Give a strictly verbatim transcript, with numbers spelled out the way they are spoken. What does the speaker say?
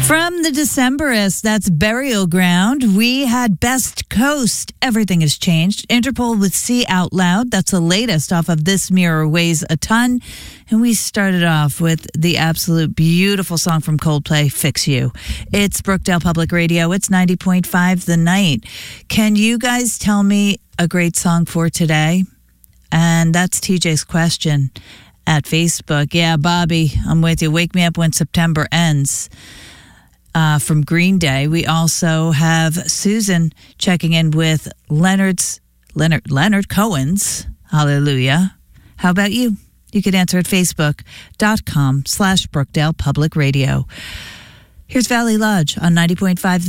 From the Decemberists, that's Burial Ground. We had Best Coast, Everything Has Changed. Interpol with See Out Loud, that's the latest off of This Mirror Weighs a Ton. And we started off with the absolute beautiful song from Coldplay, Fix You. It's Brookdale Public Radio. It's ninety point five The Night. Can you guys tell me a great song for today? And that's T J's question at Facebook. Yeah, Bobby, I'm with you. Wake Me Up When September Ends. Uh, from Green Day. We also have Susan checking in with Leonard's Leonard Leonard Cohen's Hallelujah. How about you? You could answer at facebook.com slash Brookdale Public Radio. Here's Valley Lodge on ninety point five